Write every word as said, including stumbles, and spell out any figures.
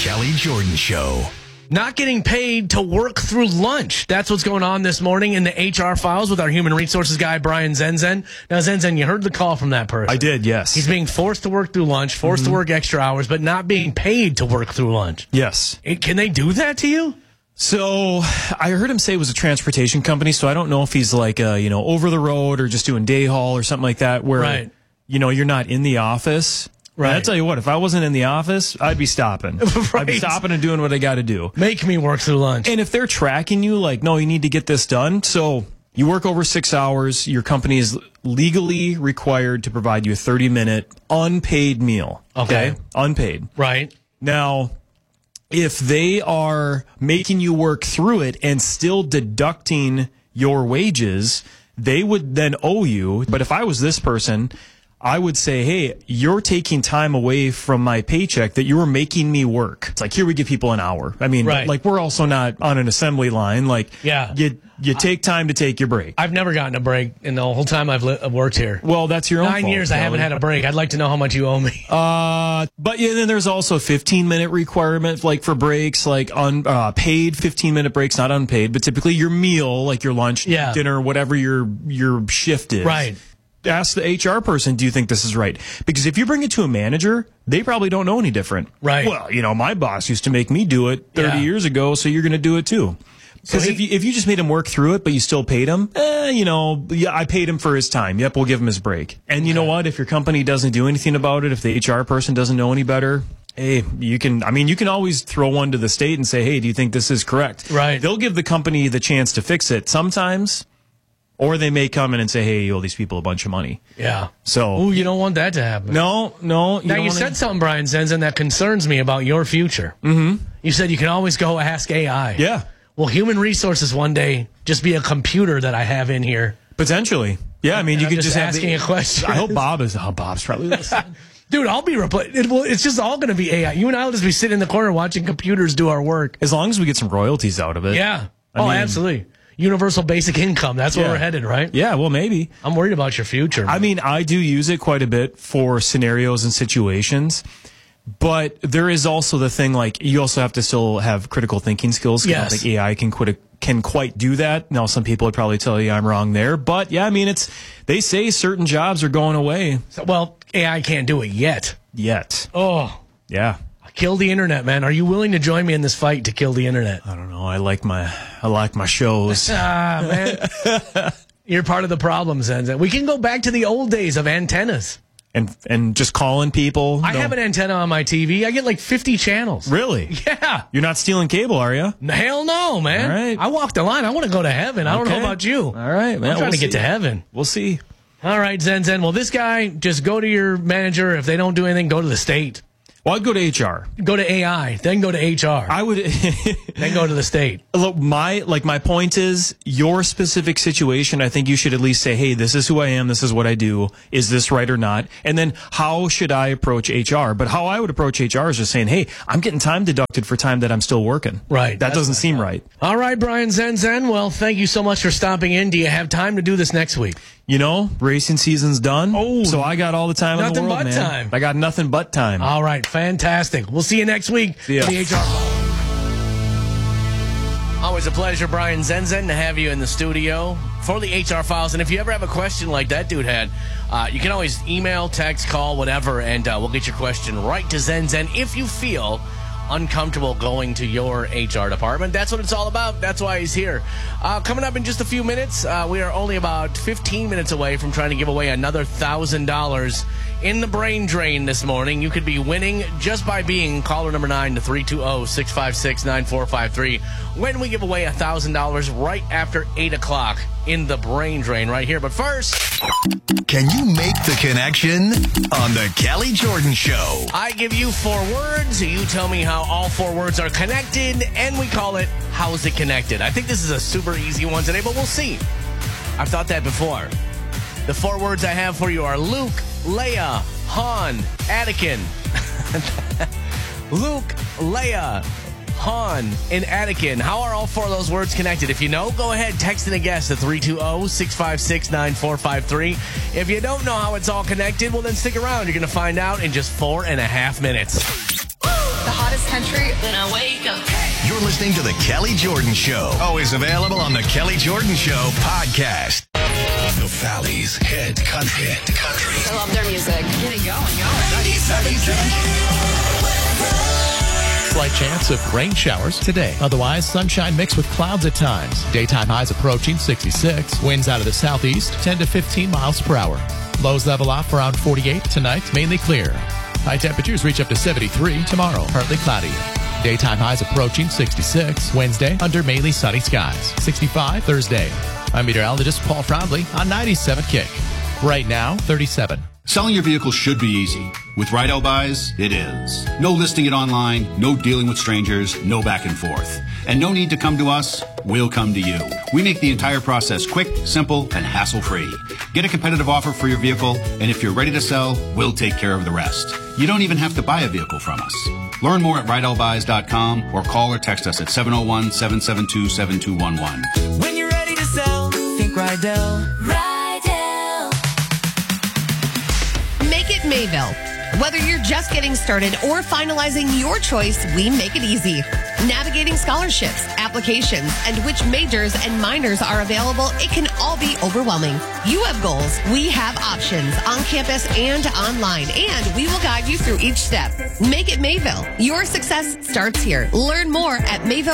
Kelly Jordan Show. Not getting paid to work through lunch. That's what's going on this morning in the H R files with our human resources guy, Brian Zenzen. Now, Zenzen, you heard the call from that person. I did, yes. He's being forced to work through lunch, forced mm-hmm. to work extra hours, but not being paid to work through lunch. Yes. It, can they do that to you? So I heard him say it was a transportation company, so I don't know if he's like, uh, you know, over the road or just doing day haul or something like that where, right. you know, you're not in the office. Right. And I tell you what, if I wasn't in the office, I'd be stopping. Right. I'd be stopping and doing what I got to do. Make me work through lunch. And if they're tracking you, like, no, you need to get this done. So you work over six hours. Your company is legally required to provide you a thirty minute unpaid meal. Okay. okay? Unpaid. Right. Now, if they are making you work through it and still deducting your wages, they would then owe you. But if I was this person, I would say, hey, you're taking time away from my paycheck that you were making me work. It's like, here we give people an hour. I mean, right. like, we're also not on an assembly line. Like, yeah. you you take time to take your break. I've never gotten a break in the whole time I've, li- I've worked here. Well, that's your own Nine fault, years I Kelly. haven't had a break. I'd like to know how much you owe me. Uh, but yeah, then there's also a fifteen minute requirement, like for breaks, like un, uh, paid fifteen minute breaks, not unpaid, but typically your meal, like your lunch, yeah. dinner, whatever your your shift is. Right. Ask the H R person, do you think this is right? Because if you bring it to a manager, they probably don't know any different. Right. Well, you know, my boss used to make me do it thirty yeah. years ago, so you're going to do it too. Because so if you if you just made him work through it, but you still paid him, eh, you know, yeah, I paid him for his time. Yep, we'll give him his break. And you okay. know what? If your company doesn't do anything about it, if the H R person doesn't know any better, hey, you can, I mean, you can always throw one to the state and say, hey, do you think this is correct? Right. They'll give the company the chance to fix it sometimes. Or they may come in and say, hey, you owe these people a bunch of money. Yeah. So. Ooh, you don't want that to happen. No, no. You now, you wanna... said something, Brian Zenzen, that concerns me about your future. Mm-hmm. You said you can always go ask A I. Yeah. Will human resources one day just be a computer that I have in here? Potentially. Yeah, I mean, and you I'm could just, just have asking the... a question. I hope Bob is. Oh, Bob's probably listening. Dude, I'll be replaced. It will, it's just all going to be A I. You and I will just be sitting in the corner watching computers do our work. As long as we get some royalties out of it. Yeah. I oh, mean, absolutely. Universal basic income. That's where yeah. we're headed, right? Yeah, well, maybe. I'm worried about your future. Man. I mean, I do use it quite a bit for scenarios and situations. But there is also the thing, like, you also have to still have critical thinking skills. Yes. I don't think A I can quite, can quite do that. Now, some people would probably tell you I'm wrong there. But, yeah, I mean, it's they say certain jobs are going away. So, well, A I can't do it yet. Yet. Oh. Yeah. Kill the internet, man. Are you willing to join me in this fight to kill the internet? I don't know. I like my I like my shows. Ah, man. You're part of the problem, Zenzen. We can go back to the old days of antennas. And and just calling people. I no. have an antenna on my T V. I get like fifty channels. Really? Yeah. You're not stealing cable, are you? Hell no, man. All right. I walk the line. I want to go to heaven. I don't okay. know about you. All right, man. I'm trying we'll to get see. to heaven. We'll see. All right, Zen Zen. Well, this guy, just go to your manager. If they don't do anything, go to the state. Well, I'd go to H R. Go to A I, then go to H R. I would then go to the state. Look, my like my point is your specific situation. I think you should at least say, "Hey, this is who I am. This is what I do. Is this right or not?" And then, how should I approach H R? But how I would approach H R is just saying, "Hey, I'm getting time deducted for time that I'm still working." Right. That doesn't seem right. All right, Brian Zen Zen. Well, thank you so much for stopping in. Do you have time to do this next week? You know, racing season's done. Oh, so I got all the time in the world, Nothing but man. time. I got nothing but time. All right, fantastic. We'll see you next week See ya. for the H R Files. Always a pleasure, Brian Zenzen, to have you in the studio for the H R Files. And if you ever have a question like that dude had, uh, you can always email, text, call, whatever, and uh, we'll get your question right to Zenzen if you feel uncomfortable going to your H R department. That's what it's all about. That's why he's here. Uh, coming up in just a few minutes, uh, we are only about fifteen minutes away from trying to give away another one thousand dollars in the brain drain this morning. You could be winning just by being caller number nine to three two zero, six five six, nine four five three when we give away one thousand dollars right after eight o'clock in the brain drain right here. But first, can you make the connection on the Kelly Jordan Show? I give you four words. You tell me how all four words are connected, and we call it How's It Connected? I think this is a super easy one today, but we'll see. I've thought that before. The four words I have for you are Luke, Leia, Han, Anakin. Luke, Leia, Han, and Anakin. How are all four of those words connected? If you know, go ahead, text in a guess to three two zero, six five six, nine four five three. If you don't know how it's all connected, well, then stick around. You're going to find out in just four and a half minutes. The hottest country country when I wake up. You're listening to The Kelly Jordan Show. Always available on The Kelly Jordan Show podcast. The Valley's Head Country. Head Country. I love their music. Get it going, y'all. ninety-seven Slight chance of rain showers today. Otherwise, sunshine mixed with clouds at times. Daytime highs approaching sixty-six. Winds out of the southeast, ten to fifteen miles per hour. Lows level off around forty-eight tonight, mainly clear. High temperatures reach up to seventy-three tomorrow, partly cloudy. Daytime highs approaching sixty-six. Wednesday, under mainly sunny skies. sixty-five Thursday. I'm meteorologist Paul Froundley on ninety-seven Kick. Right now, thirty-seven. Selling your vehicle should be easy. With Rydell Buys, it is. No listing it online, no dealing with strangers, no back and forth. And no need to come to us, we'll come to you. We make the entire process quick, simple, and hassle-free. Get a competitive offer for your vehicle, and if you're ready to sell, we'll take care of the rest. You don't even have to buy a vehicle from us. Learn more at rydell buys dot com or call or text us at seven oh one, seven seven two, seven two one one. When you're ready to sell, think Rydell. Rydell. Make it Mayville. Whether you're just getting started or finalizing your choice, we make it easy. Navigating scholarships, applications, and which majors and minors are available, it can all be overwhelming. You have goals, we have options on campus and online, and we will guide you through each step. Make it Mayville. Your success starts here. Learn more at mayville